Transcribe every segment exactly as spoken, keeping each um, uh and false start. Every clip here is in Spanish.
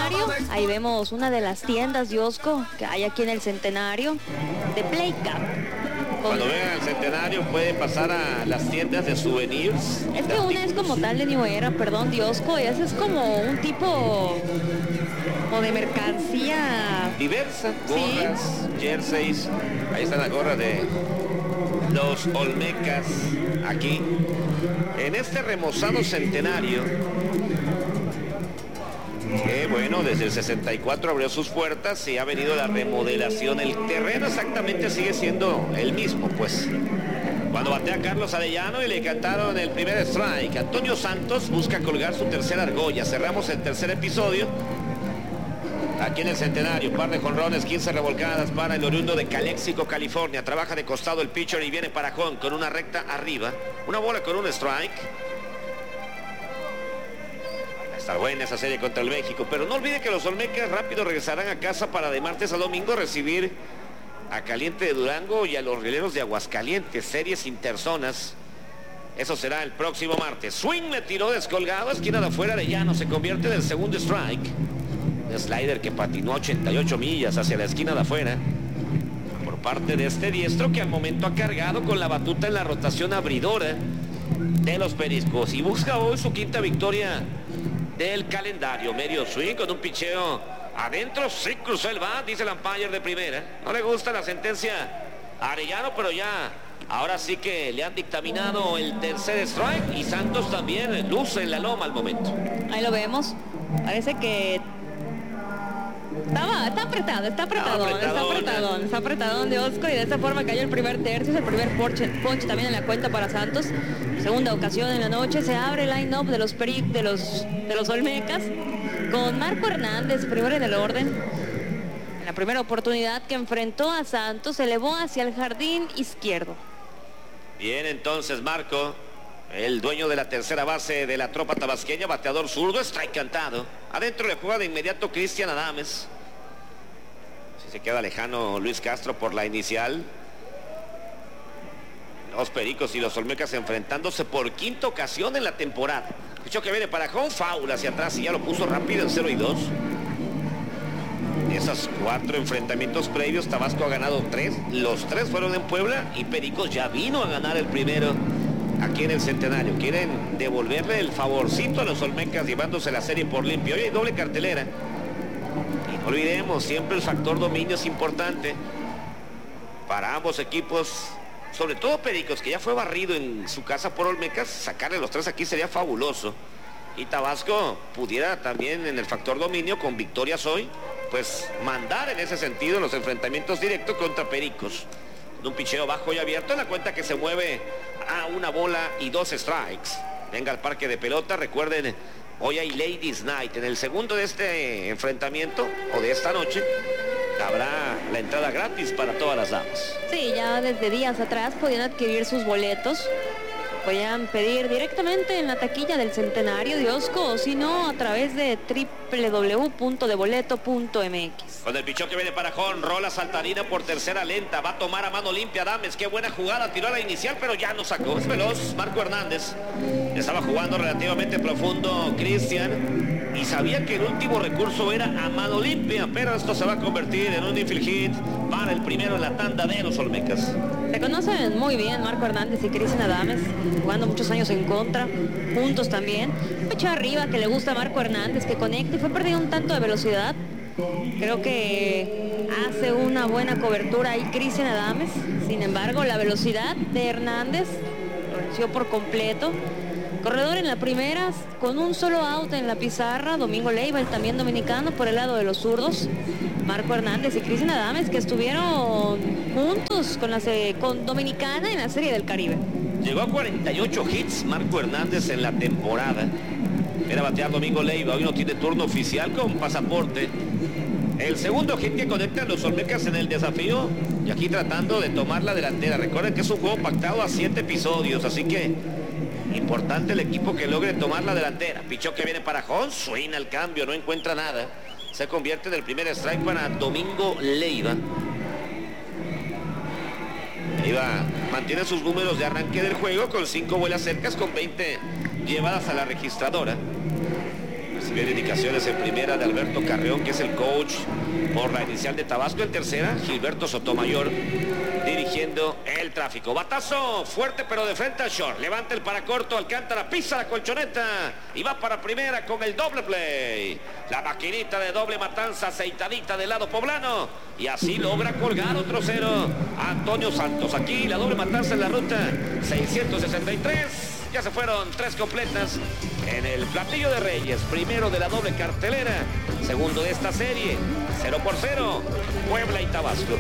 Centenario, ahí vemos una de las tiendas, Diosco, que hay aquí en el Centenario, de Play Cup. Cuando vengan al Centenario pueden pasar a las tiendas de souvenirs. Es que una es como tal de New Era, perdón, Diosco, y esa es como un tipo como de mercancía diversa, gorras, sí, jerseys. Ahí está la gorra de los Olmecas, aquí en este remozado Centenario, que bueno, desde el sesenta y cuatro abrió sus puertas y ha venido la remodelación. El terreno exactamente sigue siendo el mismo, pues. Cuando batea Carlos Arellano y le cantaron el primer strike, Antonio Santos busca colgar su tercera argolla. Cerramos el tercer episodio aquí en el Centenario. Par de jonrones, quince revolcadas para el oriundo de Calexico, California. Trabaja de costado el pitcher y viene para Jon con una recta arriba. Una bola con un strike. Está buena esa serie contra el México, pero no olvide que los Olmecas rápido regresarán a casa para de martes a domingo recibir a Caliente de Durango y a los Rieleros de Aguascalientes. Series interzonas. Eso será el próximo martes. Swing le tiró descolgado, esquina de afuera. Arellano se convierte en el segundo strike. Un slider que patinó ochenta y ocho millas hacia la esquina de afuera por parte de este diestro, que al momento ha cargado con la batuta en la rotación abridora de los Pericos y busca hoy su quinta victoria del calendario. Medio swing con un picheo adentro, sí cruzó el bat, dice el umpire de primera. No le gusta la sentencia a Arellano, pero ya ahora sí que le han dictaminado el tercer strike y Santos también luce en la loma al momento. Ahí lo vemos, parece que Estaba, está apretado, está apretado, está apretado, está apretado de Osco, y de esta forma cayó el primer tercio, es el primer ponche, ponche también en la cuenta para Santos. Segunda ocasión en la noche, se abre el line-up de los peri, de los de los Olmecas con Marco Hernández, primero en el orden. En la primera oportunidad que enfrentó a Santos, se elevó hacia el jardín izquierdo. Bien, entonces Marco, el dueño de la tercera base de la tropa tabasqueña, bateador zurdo, strike cantado. Adentro le juega de inmediato Cristian Adames. Si se queda lejano Luis Castro por la inicial. Los Pericos y los Olmecas enfrentándose por quinta ocasión en la temporada. Escuchó que viene para Jon, foul hacia atrás y ya lo puso rápido en cero y dos. De esos cuatro enfrentamientos previos, Tabasco ha ganado tres. Los tres fueron en Puebla y Pericos ya vino a ganar el primero aquí en el Centenario. Quieren devolverle el favorcito a los Olmecas llevándose la serie por limpio. Hoy hay doble cartelera. Y no olvidemos, siempre el factor dominio es importante para ambos equipos. Sobre todo Pericos, que ya fue barrido en su casa por Olmecas. Sacarle los tres aquí sería fabuloso. Y Tabasco pudiera también en el factor dominio, con victorias hoy, pues mandar en ese sentido los enfrentamientos directos contra Pericos. Un picheo bajo y abierto en la cuenta que se mueve a una bola y dos strikes. Venga al parque de pelota. Recuerden, hoy hay Ladies Night. En el segundo de este enfrentamiento o de esta noche habrá la entrada gratis para todas las damas. Sí, ya desde días atrás podían adquirir sus boletos. Podían pedir directamente en la taquilla del Centenario de Osco, o si no, a través de doble u doble u doble u punto de boleto punto m x. Con el pichón que viene para Jon, rola saltarina por tercera lenta, va a tomar a mano limpia Adames. Qué buena jugada, tiró a la inicial, pero ya no sacó. Es veloz Marco Hernández. Estaba jugando relativamente profundo Cristian y sabía que el último recurso era a mano limpia, pero esto se va a convertir en un infield hit para el primero en la tanda de los Olmecas. Se conocen muy bien Marco Hernández y Cristian Adames, jugando muchos años en contra, juntos también. Pecho arriba que le gusta a Marco Hernández, que conecta y fue perdido un tanto de velocidad. Creo que hace una buena cobertura ahí Cristian Adames. Sin embargo, la velocidad de Hernández lo venció por completo. Corredor en la primera, con un solo out en la pizarra. Domingo Leiva, el también dominicano, por el lado de los zurdos. Marco Hernández y Cristian Adames, que estuvieron juntos con, la, con Dominicana en la Serie del Caribe. Llegó a cuarenta y ocho hits Marco Hernández en la temporada. Era batear Domingo Leiva, hoy no tiene turno oficial con pasaporte. El segundo hit que conecta a los Olmecas en el desafío, y aquí tratando de tomar la delantera. Recuerden que es un juego pactado a siete episodios, así que importante el equipo que logre tomar la delantera. Pichó que viene para Jon, swing al cambio, no encuentra nada. Se convierte en el primer strike para Domingo Leiva. Leiva mantiene sus números de arranque del juego con cinco vuelas cercas, con veinte llevadas a la registradora. Así Recibir indicaciones en primera de Alberto Carreón, que es el coach por la inicial de Tabasco. En tercera, Gilberto Sotomayor dirigiendo el tráfico. Batazo fuerte pero de frente al short. Levanta el para corto, Alcántara pisa la colchoneta y va para primera con el doble play. La maquinita de doble matanza aceitadita del lado poblano. Y así logra colgar otro cero Antonio Santos. Aquí la doble matanza en la ruta seiscientos sesenta y tres. Ya se fueron tres completas en el platillo de Reyes. Primero de la doble cartelera. Segundo de esta serie. cero por cero. Puebla y Tabasco.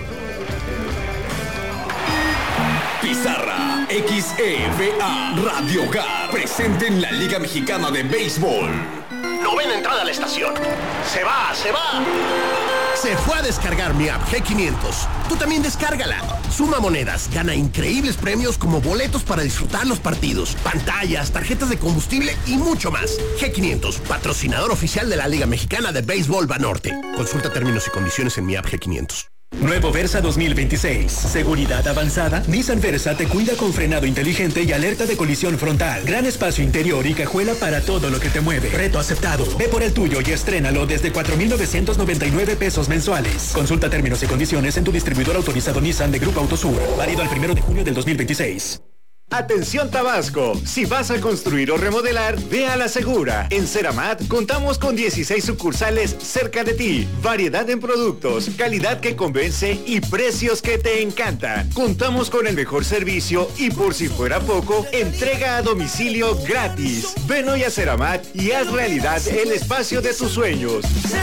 Pizarra X E V A Radio Hogar presente en la Liga Mexicana de Béisbol. Novena entrada a la estación. Se va, se va. Se fue a descargar mi app G quinientos. Tú también descárgala. Suma monedas, gana increíbles premios como boletos para disfrutar los partidos, pantallas, tarjetas de combustible y mucho más. G quinientos, patrocinador oficial de la Liga Mexicana de Béisbol Banorte. Consulta términos y condiciones en mi app G quinientos. Nuevo Versa dos mil veintiséis. Seguridad avanzada. Nissan Versa te cuida con frenado inteligente y alerta de colisión frontal. Gran espacio interior y cajuela para todo lo que te mueve. Reto aceptado. Ve por el tuyo y estrénalo desde cuatro mil novecientos noventa y nueve pesos mensuales. Consulta términos y condiciones en tu distribuidor autorizado Nissan de Grupo Autosur. Válido al primero de junio del dos mil veintiséis. Atención Tabasco, si vas a construir o remodelar, ve a La Segura. En Ceramat contamos con dieciséis sucursales cerca de ti, variedad en productos, calidad que convence y precios que te encantan. Contamos con el mejor servicio y por si fuera poco, entrega a domicilio gratis. Ven hoy a Ceramat y haz realidad el espacio de tus sueños.